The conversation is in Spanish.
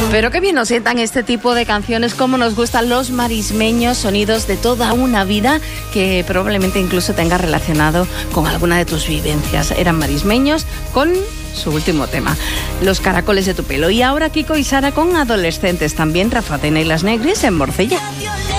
Pero qué bien nos sientan este tipo de canciones, como nos gustan los marismeños, sonidos de toda una vida que probablemente incluso tenga relacionado con alguna de tus vivencias. Eran marismeños con su último tema, Los caracoles de tu pelo. Y ahora Kiko y Sara con Adolescentes, también Rafa Tena y Las Negris en Morcilla.